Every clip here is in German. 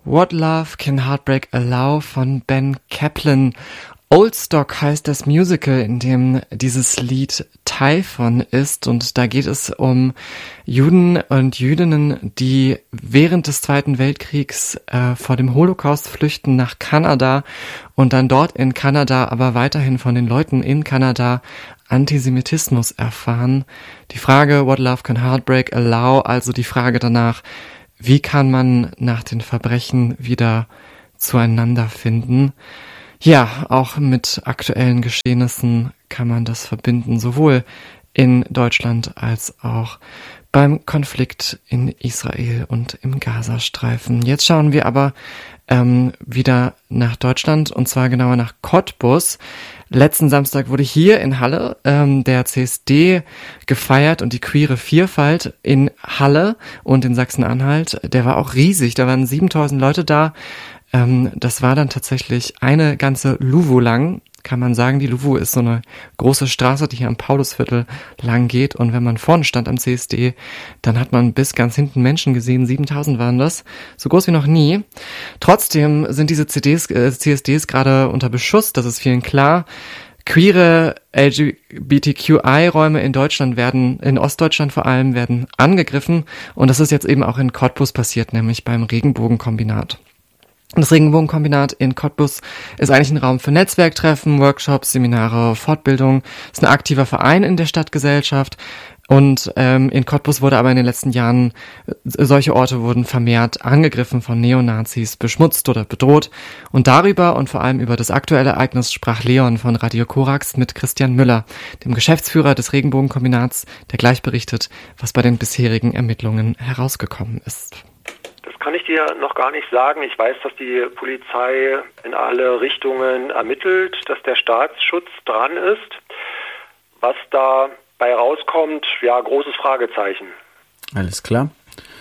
What Love Can Heartbreak Allow von Ben Kaplan. Old Stock heißt das Musical, in dem dieses Lied Teil von ist, und da geht es um Juden und Jüdinnen, die während des Zweiten Weltkriegs vor dem Holocaust flüchten nach Kanada und dann dort in Kanada aber weiterhin von den Leuten in Kanada Antisemitismus erfahren. Die Frage What Love Can Heartbreak Allow, also die Frage danach, wie kann man nach den Verbrechen wieder zueinander finden? Ja, auch mit aktuellen Geschehnissen kann man das verbinden, sowohl in Deutschland als auch beim Konflikt in Israel und im Gazastreifen. Jetzt schauen wir aber wieder nach Deutschland, und zwar genauer nach Cottbus. Letzten Samstag wurde hier in Halle der CSD gefeiert, und die queere Vielfalt in Halle und in Sachsen-Anhalt, der war auch riesig. Da waren 7.000 Leute da. Das war dann tatsächlich eine ganze Luwu lang, kann man sagen. Die Luwu ist so eine große Straße, die hier am Paulusviertel lang geht, und wenn man vorne stand am CSD, dann hat man bis ganz hinten Menschen gesehen. 7.000 waren das, so groß wie noch nie. Trotzdem sind diese CSDs gerade unter Beschuss, das ist vielen klar. Queere LGBTQI-Räume in Deutschland in Ostdeutschland vor allem, werden angegriffen, und das ist jetzt eben auch in Cottbus passiert, nämlich beim Regenbogenkombinat. Das Regenbogenkombinat in Cottbus ist eigentlich ein Raum für Netzwerktreffen, Workshops, Seminare, Fortbildung. Es ist ein aktiver Verein in der Stadtgesellschaft, und in Cottbus wurde aber in den letzten Jahren, solche Orte wurden vermehrt angegriffen von Neonazis, beschmutzt oder bedroht. Und darüber und vor allem über das aktuelle Ereignis sprach Leon von Radio Korax mit Christian Müller, dem Geschäftsführer des Regenbogenkombinats, der gleich berichtet, was bei den bisherigen Ermittlungen herausgekommen ist. Das kann ich dir noch gar nicht sagen. Ich weiß, dass die Polizei in alle Richtungen ermittelt, dass der Staatsschutz dran ist. Was dabei rauskommt, ja, großes Fragezeichen. Alles klar.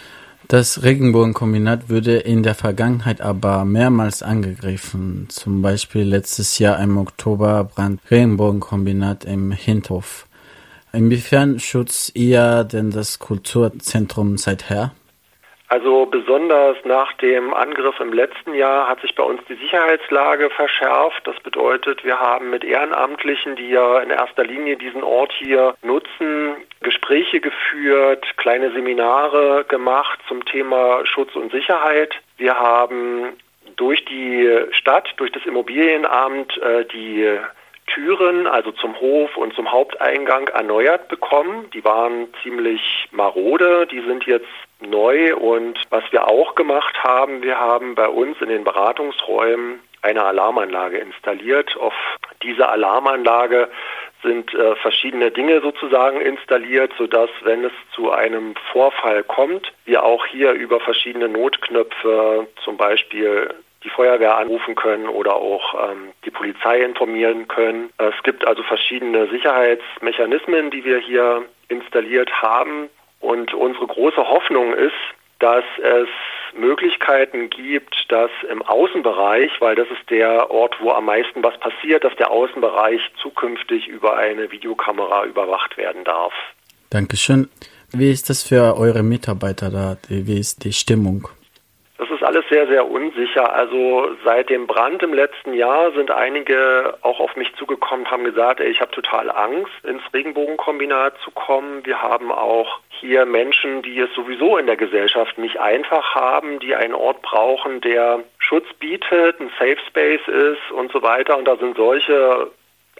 Das Regenbogenkombinat wurde in der Vergangenheit aber mehrmals angegriffen. Zum Beispiel letztes Jahr im Oktober brannte Regenbogenkombinat im Hinterhof. Inwiefern schützt ihr denn das Kulturzentrum seither? Also besonders nach dem Angriff im letzten Jahr hat sich bei uns die Sicherheitslage verschärft. Das bedeutet, wir haben mit Ehrenamtlichen, die ja in erster Linie diesen Ort hier nutzen, Gespräche geführt, kleine Seminare gemacht zum Thema Schutz und Sicherheit. Wir haben durch die Stadt, durch das Immobilienamt die Türen, also zum Hof und zum Haupteingang, erneuert bekommen. Die waren ziemlich marode, die sind jetzt neu, und was wir auch gemacht haben, wir haben bei uns in den Beratungsräumen eine Alarmanlage installiert. Auf diese Alarmanlage sind verschiedene Dinge sozusagen installiert, sodass, wenn es zu einem Vorfall kommt, wir auch hier über verschiedene Notknöpfe zum Beispiel die Feuerwehr anrufen können oder auch die Polizei informieren können. Es gibt also verschiedene Sicherheitsmechanismen, die wir hier installiert haben. Und unsere große Hoffnung ist, dass es Möglichkeiten gibt, dass im Außenbereich, weil das ist der Ort, wo am meisten was passiert, dass der Außenbereich zukünftig über eine Videokamera überwacht werden darf. Dankeschön. Wie ist das für eure Mitarbeiter da? Wie ist die Stimmung? Das ist alles sehr, sehr unsicher. Also seit dem Brand im letzten Jahr sind einige auch auf mich zugekommen und haben gesagt, ich habe total Angst, ins Regenbogenkombinat zu kommen. Wir haben auch hier Menschen, die es sowieso in der Gesellschaft nicht einfach haben, die einen Ort brauchen, der Schutz bietet, ein Safe Space ist und so weiter. Und da sind solche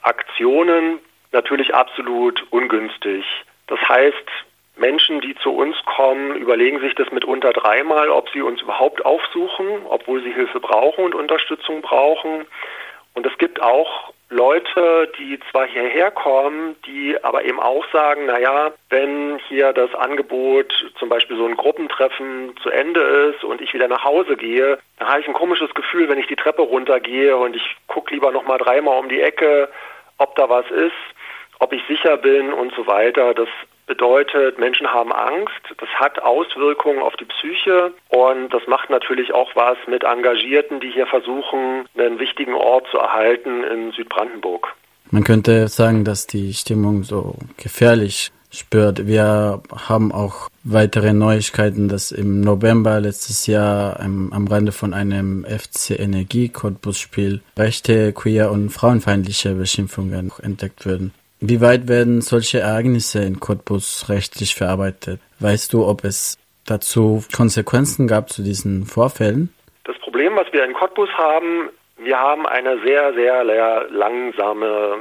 Aktionen natürlich absolut ungünstig. Das heißt, Menschen, die zu uns kommen, überlegen sich das mitunter dreimal, ob sie uns überhaupt aufsuchen, obwohl sie Hilfe brauchen und Unterstützung brauchen. Und es gibt auch Leute, die zwar hierher kommen, die aber eben auch sagen, naja, wenn hier das Angebot, zum Beispiel so ein Gruppentreffen, zu Ende ist und ich wieder nach Hause gehe, dann habe ich ein komisches Gefühl, wenn ich die Treppe runtergehe, und ich gucke lieber nochmal dreimal um die Ecke, ob da was ist, ob ich sicher bin und so weiter. Das bedeutet, Menschen haben Angst, das hat Auswirkungen auf die Psyche, und das macht natürlich auch was mit Engagierten, die hier versuchen, einen wichtigen Ort zu erhalten in Südbrandenburg. Man könnte sagen, dass die Stimmung so gefährlich spürt. Wir haben auch weitere Neuigkeiten, dass im November letztes Jahr am Rande von einem FC Energie Cottbus-Spiel rechte, queer und frauenfeindliche Beschimpfungen entdeckt würden. Wie weit werden solche Ereignisse in Cottbus rechtlich verarbeitet? Weißt du, ob es dazu Konsequenzen gab zu diesen Vorfällen? Das Problem, was wir in Cottbus haben, wir haben eine sehr, sehr langsame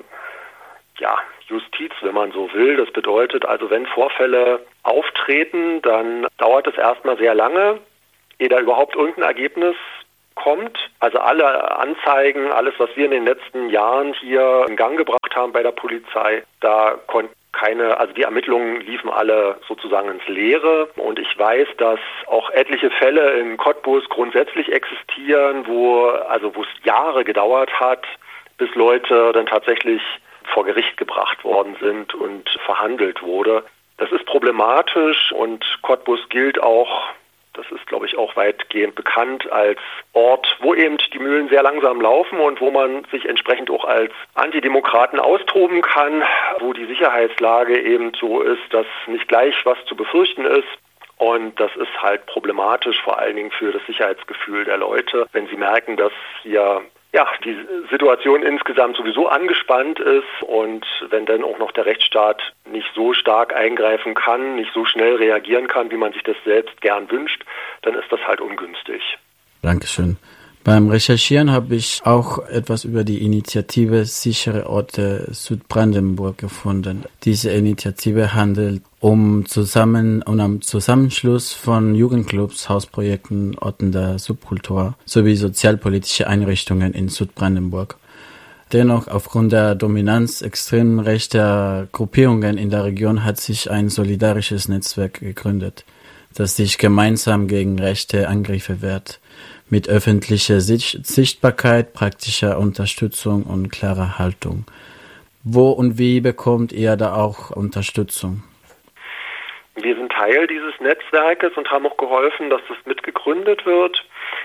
Justiz, wenn man so will. Das bedeutet also, wenn Vorfälle auftreten, dann dauert es erstmal sehr lange, ehe da überhaupt irgendein Ergebnis kommt. Also alle Anzeigen, alles, was wir in den letzten Jahren hier in Gang gebracht haben bei der Polizei, da konnten die Ermittlungen liefen alle sozusagen ins Leere. Und ich weiß, dass auch etliche Fälle in Cottbus grundsätzlich existieren, wo es Jahre gedauert hat, bis Leute dann tatsächlich vor Gericht gebracht worden sind und verhandelt wurde. Das ist problematisch und Cottbus gilt auch, das ist, glaube ich, auch weitgehend bekannt als Ort, wo eben die Mühlen sehr langsam laufen und wo man sich entsprechend auch als Antidemokraten austoben kann, wo die Sicherheitslage eben so ist, dass nicht gleich was zu befürchten ist. Und das ist halt problematisch, vor allen Dingen für das Sicherheitsgefühl der Leute, wenn sie merken, dass hier die Situation insgesamt sowieso angespannt ist und wenn dann auch noch der Rechtsstaat nicht so stark eingreifen kann, nicht so schnell reagieren kann, wie man sich das selbst gern wünscht, dann ist das halt ungünstig. Dankeschön. Beim Recherchieren habe ich auch etwas über die Initiative Sichere Orte Südbrandenburg gefunden. Diese Initiative handelt am Zusammenschluss von Jugendclubs, Hausprojekten, Orten der Subkultur sowie sozialpolitische Einrichtungen in Südbrandenburg. Dennoch, aufgrund der Dominanz extrem rechter Gruppierungen in der Region hat sich ein solidarisches Netzwerk gegründet, das sich gemeinsam gegen rechte Angriffe wehrt. Mit öffentlicher Sichtbarkeit, praktischer Unterstützung und klarer Haltung. Wo und wie bekommt ihr da auch Unterstützung? Wir sind Teil dieses Netzwerkes und haben auch geholfen, dass das mitgegründet wird.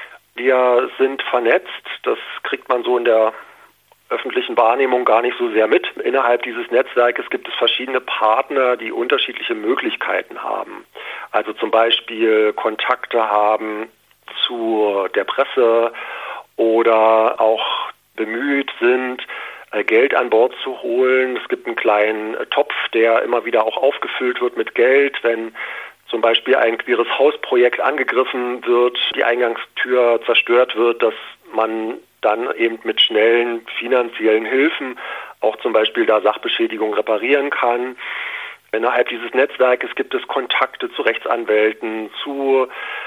Wir sind vernetzt, das kriegt man so in der öffentlichen Wahrnehmung gar nicht so sehr mit. Innerhalb dieses Netzwerkes gibt es verschiedene Partner, die unterschiedliche Möglichkeiten haben. Also zum Beispiel Kontakte haben zu der Presse oder auch bemüht sind, Geld an Bord zu holen. Es gibt einen kleinen Topf, der immer wieder auch aufgefüllt wird mit Geld, wenn zum Beispiel ein queeres Hausprojekt angegriffen wird, die Eingangstür zerstört wird, dass man dann eben mit schnellen finanziellen Hilfen auch zum Beispiel da Sachbeschädigung reparieren kann. Innerhalb dieses Netzwerkes gibt es Kontakte zu Rechtsanwälten, zu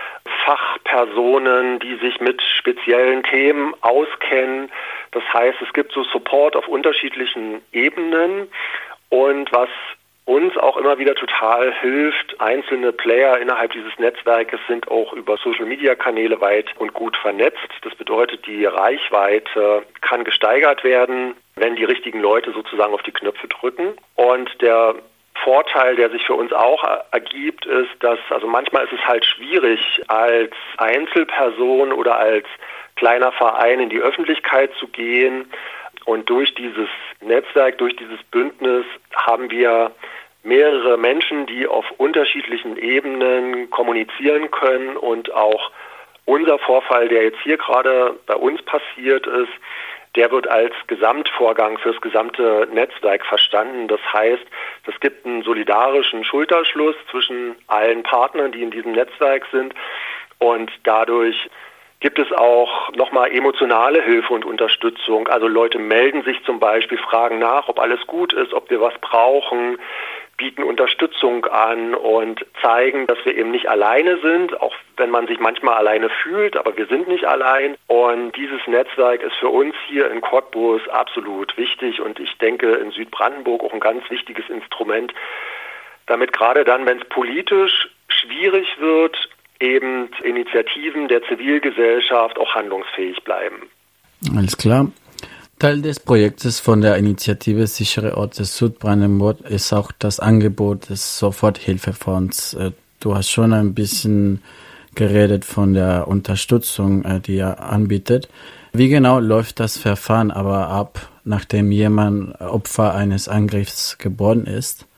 Fachpersonen, die sich mit speziellen Themen auskennen. Das heißt, es gibt so Support auf unterschiedlichen Ebenen und was uns auch immer wieder total hilft, einzelne Player innerhalb dieses Netzwerkes sind auch über Social-Media-Kanäle weit und gut vernetzt. Das bedeutet, die Reichweite kann gesteigert werden, wenn die richtigen Leute sozusagen auf die Knöpfe drücken. Und der Vorteil, der sich für uns auch ergibt, ist, dass manchmal ist es halt schwierig, als Einzelperson oder als kleiner Verein in die Öffentlichkeit zu gehen. Und durch dieses Netzwerk, durch dieses Bündnis haben wir mehrere Menschen, die auf unterschiedlichen Ebenen kommunizieren können und auch unser Vorfall, der jetzt hier gerade bei uns passiert ist, der wird als Gesamtvorgang fürs gesamte Netzwerk verstanden. Das heißt, es gibt einen solidarischen Schulterschluss zwischen allen Partnern, die in diesem Netzwerk sind. Und dadurch gibt es auch nochmal emotionale Hilfe und Unterstützung. Also Leute melden sich zum Beispiel, fragen nach, ob alles gut ist, ob wir was brauchen, bieten Unterstützung an und zeigen, dass wir eben nicht alleine sind, auch wenn man sich manchmal alleine fühlt, aber wir sind nicht allein. Und dieses Netzwerk ist für uns hier in Cottbus absolut wichtig und ich denke in Südbrandenburg auch ein ganz wichtiges Instrument, damit gerade dann, wenn es politisch schwierig wird, eben Initiativen der Zivilgesellschaft auch handlungsfähig bleiben. Alles klar. Teil des Projektes von der Initiative Sichere Orte Südbrandenburg ist auch das Angebot des Soforthilfefonds. Du hast schon ein bisschen geredet von der Unterstützung, die er anbietet. Wie genau läuft das Verfahren aber ab, nachdem jemand Opfer eines Angriffs geworden ist?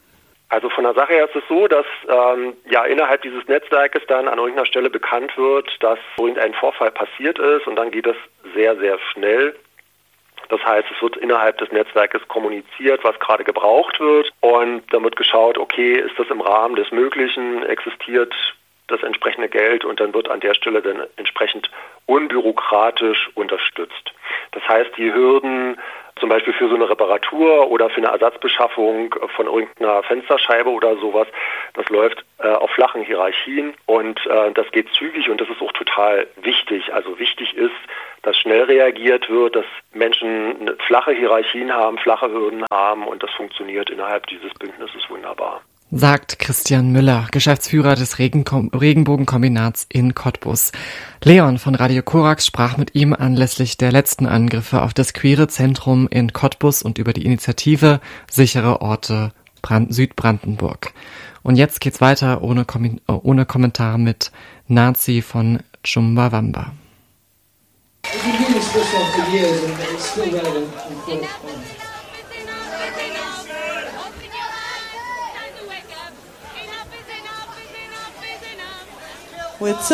Also von der Sache her ist es so, dass innerhalb dieses Netzwerkes dann an irgendeiner Stelle bekannt wird, dass irgendein Vorfall passiert ist, und dann geht es sehr, sehr schnell. Das heißt, es wird innerhalb des Netzwerkes kommuniziert, was gerade gebraucht wird, und dann wird geschaut, okay, ist das im Rahmen des Möglichen, existiert das entsprechende Geld, und dann wird an der Stelle dann entsprechend unbürokratisch unterstützt. Das heißt, die Hürden zum Beispiel für so eine Reparatur oder für eine Ersatzbeschaffung von irgendeiner Fensterscheibe oder sowas, das läuft auf flachen Hierarchien, und das geht zügig, und das ist auch total wichtig. Also wichtig ist, dass schnell reagiert wird, dass Menschen flache Hierarchien haben, flache Hürden haben, und das funktioniert innerhalb dieses Bündnisses wunderbar. Sagt Christian Müller, Geschäftsführer des Regenbogenkombinats in Cottbus. Leon von Radio Korax sprach mit ihm anlässlich der letzten Angriffe auf das Queere Zentrum in Cottbus und über die Initiative Sichere Orte Südbrandenburg. Und jetzt geht's weiter ohne Kommentar mit Nazi von Chumbawamba. With